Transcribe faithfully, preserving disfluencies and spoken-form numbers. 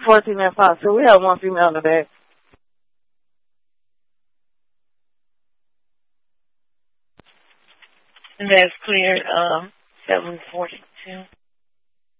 fourteen and five. So we have one female today. And that's cleared, um, seven forty-two.